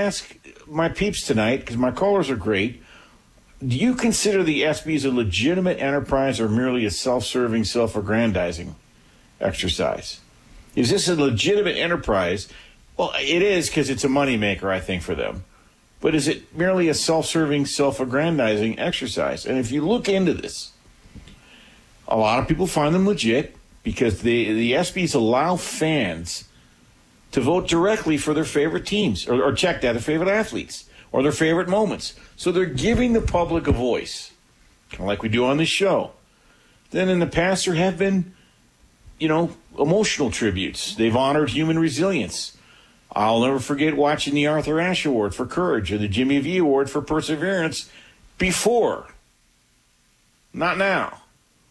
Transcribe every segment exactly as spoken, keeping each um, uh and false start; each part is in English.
ask my peeps tonight, because my callers are great, do you consider the ESPYs a legitimate enterprise or merely a self-serving, self-aggrandizing exercise? Is this a legitimate enterprise? Well, it is, because it's a moneymaker, I think, for them. But is it merely a self-serving, self-aggrandizing exercise? And if you look into this, a lot of people find them legit because the, the ESPYs allow fans to vote directly for their favorite teams or, or check that, their favorite athletes or their favorite moments. So they're giving the public a voice, kind of like we do on this show. Then in the past, there have been, you know, emotional tributes. They've honored human resilience. I'll never forget watching the Arthur Ashe Award for Courage or the Jimmy V Award for Perseverance before. Not now.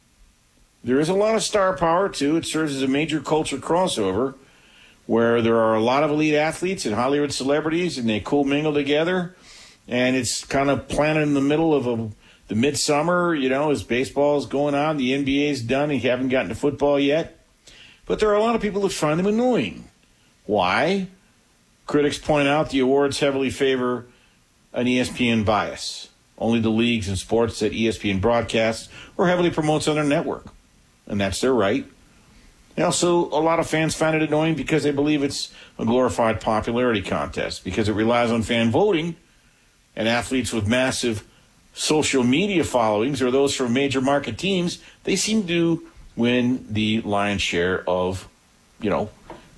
There is a lot of star power, too. It serves as a major culture crossover where there are a lot of elite athletes and Hollywood celebrities, and they co-mingle together. And it's kind of planted in the middle of a, the midsummer, you know, as baseball's going on. The N B A's done, and you haven't gotten to football yet. But there are a lot of people that find them annoying. Why? Critics point out the awards heavily favor an E S P N bias. Only the leagues and sports that E S P N broadcasts or heavily promotes on their network. And that's their right. And also, a lot of fans find it annoying because they believe it's a glorified popularity contest because it relies on fan voting, and athletes with massive social media followings or those from major market teams, they seem to win the lion's share of, you know,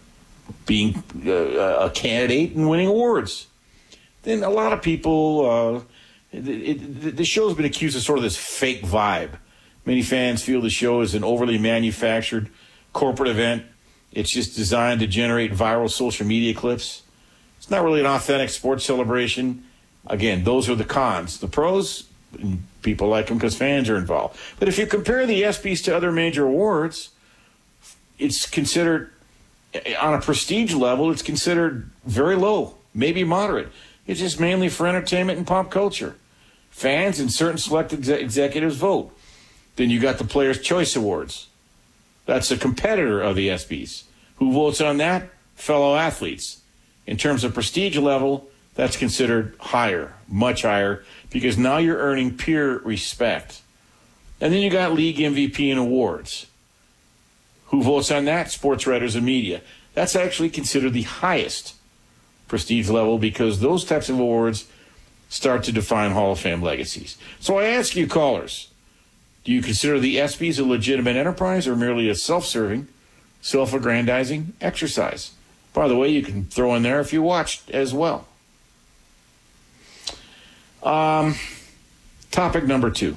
being uh, a candidate and winning awards. Then a lot of people, uh, it, it, the show's been accused of sort of this fake vibe. Many fans feel the show is an overly manufactured corporate event. It's just designed to generate viral social media clips. It's not really an authentic sports celebration. Again, those are the cons. The pros, people like them because fans are involved. But if you compare the ESPYs to other major awards, it's considered, on a prestige level, it's considered very low, maybe moderate. It's just mainly for entertainment and pop culture. Fans and certain select ex- executives vote. Then you got the Players' Choice Awards. That's a competitor of the ESPYs. Who votes on that? Fellow athletes. In terms of prestige level, that's considered higher, much higher, because now you're earning peer respect. And then you got league M V P and awards. Who votes on that? Sports writers and media. That's actually considered the highest prestige level because those types of awards start to define Hall of Fame legacies. So I ask you, callers, do you consider the ESPYs a legitimate enterprise or merely a self-serving, self-aggrandizing exercise? By the way, you can throw in there if you watched as well. Um, topic number two.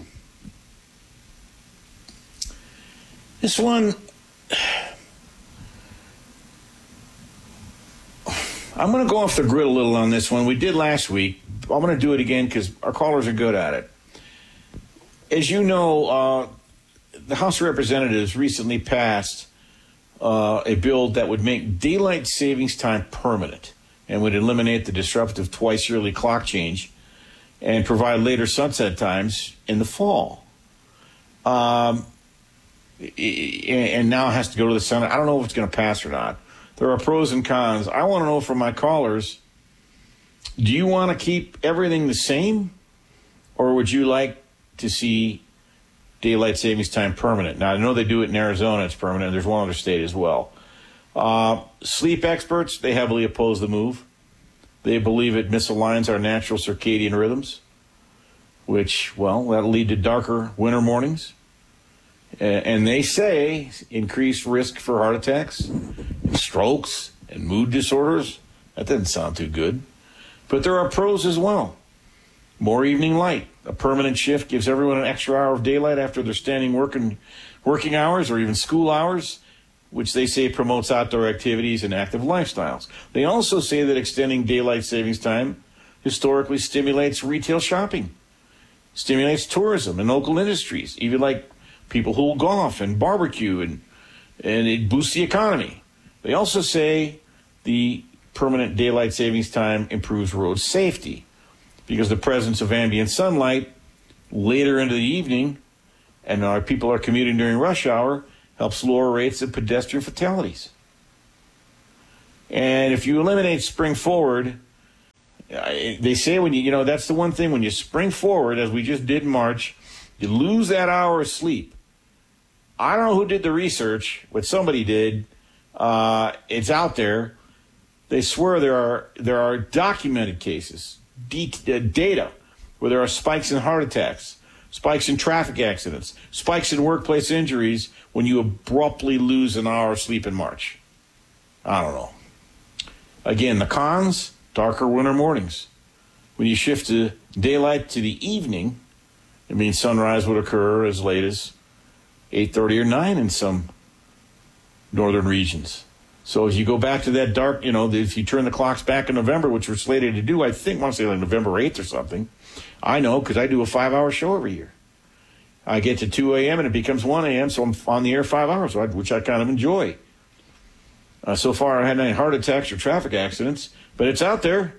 This one, I'm going to go off the grid a little on this one. We did last week. I'm going to do it again because our callers are good at it. As you know, uh, the House of Representatives recently passed uh, a bill that would make daylight savings time permanent and would eliminate the disruptive twice-yearly clock change and provide later sunset times in the fall. Um, and now it has to go to the Senate. I don't know if it's going to pass or not. There are pros and cons. I want to know from my callers, do you want to keep everything the same, or would you like to see daylight savings time permanent? Now, I know they do it in Arizona. It's permanent. There's one other state as well. Uh, sleep experts, they heavily oppose the move. They believe it misaligns our natural circadian rhythms, which, well, that'll lead to darker winter mornings. And they say increased risk for heart attacks, and strokes, and mood disorders. That doesn't sound too good. But there are pros as well. More evening light. A permanent shift gives everyone an extra hour of daylight after their standing working, working hours or even school hours, which they say promotes outdoor activities and active lifestyles. They also say that extending daylight savings time historically stimulates retail shopping, stimulates tourism and local industries, even like people who will golf and barbecue, and, and it boosts the economy. They also say the permanent daylight savings time improves road safety because the presence of ambient sunlight later into the evening and our people are commuting during rush hour helps lower rates of pedestrian fatalities. And if you eliminate spring forward, they say when you, you know, that's the one thing when you spring forward, as we just did in March, you lose that hour of sleep. I don't know who did the research, but somebody did. Uh, it's out there. They swear there are there are documented cases, de- uh, data, where there are spikes in heart attacks, spikes in traffic accidents, spikes in workplace injuries when you abruptly lose an hour of sleep in March. I don't know. Again, the cons, darker winter mornings. When you shift to daylight to the evening, it means sunrise would occur as late as eight thirty or nine in some northern regions. So if you go back to that dark, you know, if you turn the clocks back in November, which we're slated to do, I think, I want to say like November eighth or something. I know because I do a five-hour show every year. I get to two a.m. and it becomes one a.m., so I'm on the air five hours, which I kind of enjoy. Uh, so far, I haven't had any heart attacks or traffic accidents, but it's out there.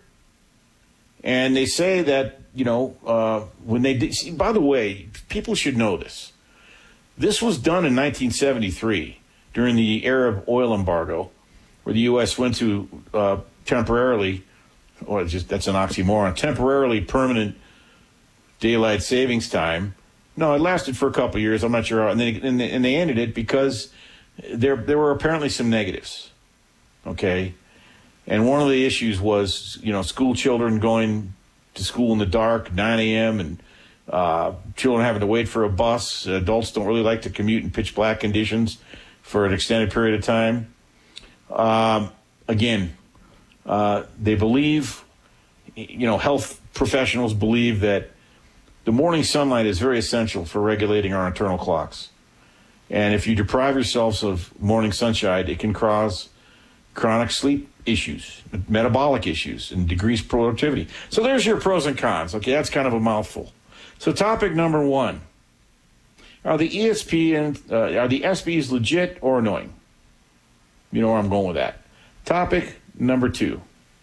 And they say that, you know, uh, when they did, see, by the way, people should know this. This was done in nineteen seventy-three during the Arab oil embargo, where the U S went to uh, temporarily, or just that's an oxymoron, temporarily permanent daylight savings time. No, it lasted for a couple of years. I'm not sure how, and they, and they, and they ended it because there there were apparently some negatives. Okay, and one of the issues was, you know, school children going to school in the dark, nine a.m., and uh, children having to wait for a bus. Adults don't really like to commute in pitch black conditions for an extended period of time. Um, again, uh, they believe, you know, health professionals believe that the morning sunlight is very essential for regulating our internal clocks. And if you deprive yourselves of morning sunshine, it can cause chronic sleep issues, metabolic issues, and decrease productivity. So there's your pros and cons. Okay, that's kind of a mouthful. So topic number one: are the E S P and uh, are the S Bs legit or annoying? You know where I'm going with that. Topic number two: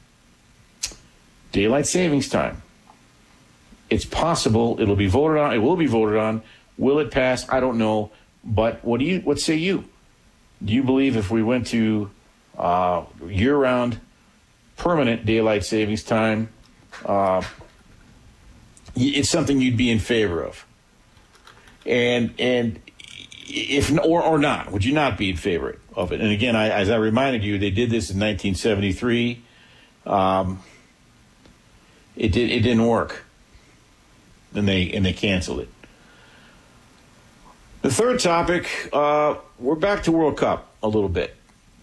daylight savings time. It's possible it'll be voted on. It will be voted on. Will it pass? I don't know. But what do you? What say you? Do you believe if we went to uh, year-round, permanent daylight savings time, uh, it's something you'd be in favor of? And and if or or not, would you not be in favor of it? And again, I, as I reminded you, they did this in nineteen seventy-three. Um, it did. It didn't work. And they and they canceled it. The third topic, uh, we're back to World Cup a little bit.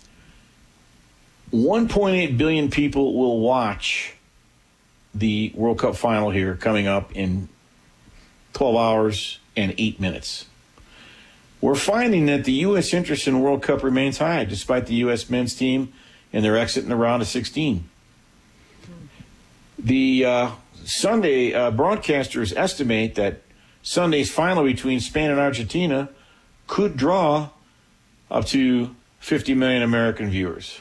one point eight billion people will watch the World Cup final here coming up in twelve hours and eight minutes. We're finding that the U S interest in the World Cup remains high, despite the U S men's team and their exit in the round of sixteen. The uh, Sunday uh, broadcasters estimate that Sunday's final between Spain and Argentina could draw up to fifty million American viewers.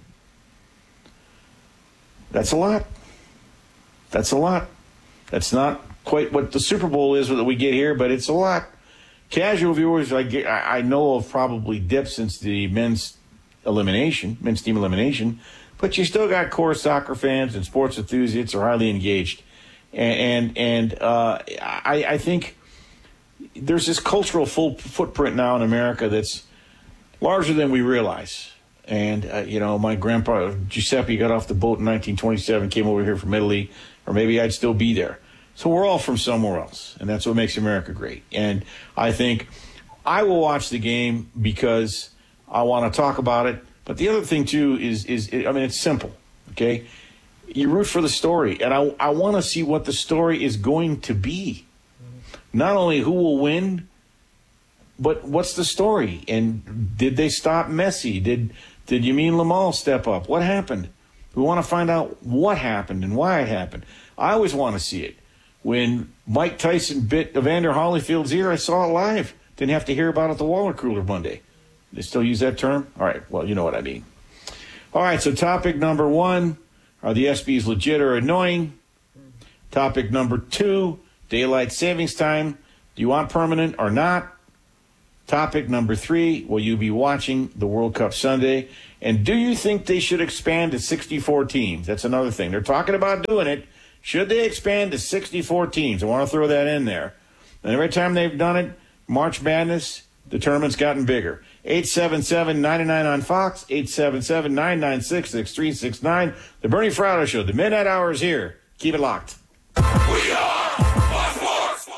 That's a lot. That's a lot. That's not quite what the Super Bowl is that we get here, but it's a lot. Casual viewers, I, get, I know have probably dipped since the men's elimination, men's team elimination, but you still got core soccer fans and sports enthusiasts are highly engaged. And and, and uh, I, I think there's this cultural full footprint now in America that's larger than we realize. And, uh, you know, my grandpa, Giuseppe, got off the boat in nineteen twenty-seven, came over here from Italy, or maybe I'd still be there. So we're all from somewhere else, and that's what makes America great. And I think I will watch the game because I want to talk about it. But the other thing, too, is, is I mean, it's simple, okay? You root for the story, and I, I want to see what the story is going to be. Not only who will win, but what's the story? And did they stop Messi? Did did Yamin Lamal step up? What happened? We want to find out what happened and why it happened. I always want to see it. When Mike Tyson bit Evander Holyfield's ear, I saw it live. Didn't have to hear about it at the water cooler Monday. They still use that term? All right, well, you know what I mean. All right, so topic number one, are the S Bs legit or annoying? Topic number two, daylight savings time. Do you want permanent or not? Topic number three, will you be watching the World Cup Sunday? And do you think they should expand to sixty-four teams? That's another thing. They're talking about doing it. Should they expand to sixty-four teams? I want to throw that in there. And every time they've done it, March Madness, the tournament's gotten bigger. eight seven seven, nine nine on Fox, eight seven seven, nine nine six, six three six nine. The Bernie Fratto Show. The midnight hour is here. Keep it locked. We are Fox Sports.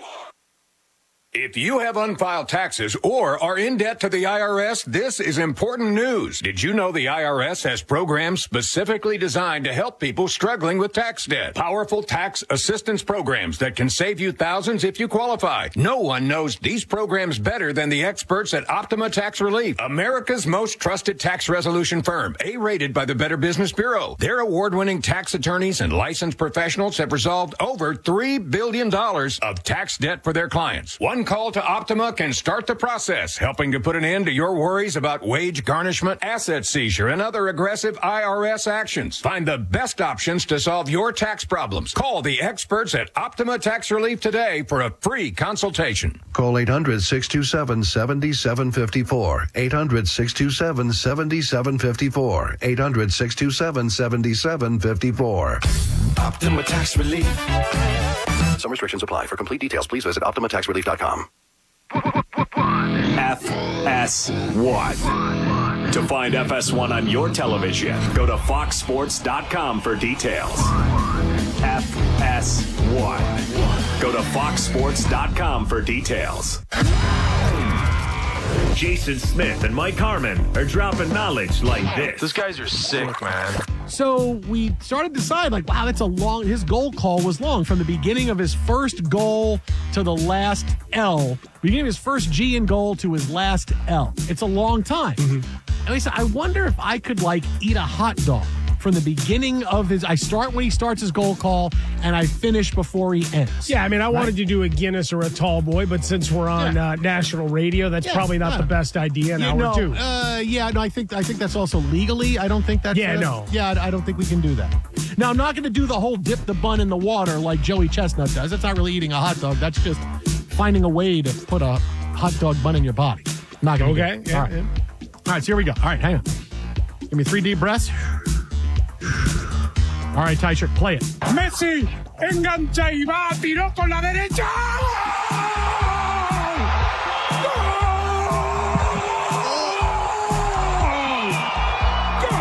If you have unfiled taxes or are in debt to the I R S, this is important news. Did you know the I R S has programs specifically designed to help people struggling with tax debt? Powerful tax assistance programs that can save you thousands if you qualify. No one knows these programs better than the experts at Optima Tax Relief, America's most trusted tax resolution firm, A-rated by the Better Business Bureau. Their award-winning tax attorneys and licensed professionals have resolved over three billion dollars of tax debt for their clients. One call to Optima can start the process, helping to put an end to your worries about wage garnishment, asset seizure, and other aggressive I R S actions. Find the best options to solve your tax problems. Call the experts at Optima Tax Relief today for a free consultation. Call eight hundred, six two seven, seven seven five four. eight hundred, six two seven, seven seven five four. eight hundred, six two seven, seven seven five four. Optima Tax Relief. Some restrictions apply. For complete details, please visit optima tax relief dot com. F S one. To find F S one on your television, go to fox sports dot com for details. F S one. Go to fox sports dot com for details. Jason Smith and Mike Harmon are dropping knowledge like this. These guys are sick, man. So we started to decide, like, wow, that's a long, his goal call was long. From the beginning of his first goal to the last L, beginning of his first G in goal to his last L. It's a long time. Mm-hmm. And he said, I wonder if I could, like, eat a hot dog from the beginning of his, I start when he starts his goal call and I finish before he ends. Yeah, I mean, I right? wanted to do a Guinness or a tall boy, but since we're on yeah. uh, national radio, that's yeah, probably not yeah. the best idea in yeah, hour no, two. Uh, yeah, no, I think I think that's also legally. I don't think that's Yeah, uh, no. Yeah, I don't think we can do that. Now, I'm not going to do the whole dip the bun in the water like Joey Chestnut does. That's not really eating a hot dog. That's just finding a way to put a hot dog bun in your body. Not going to Okay. do it. Yeah, All right. yeah. All right, so here we go. All right, hang on. Give me three deep breaths. All right, Tyshirt, play it. Messi, engancha y va, tiró con la derecha.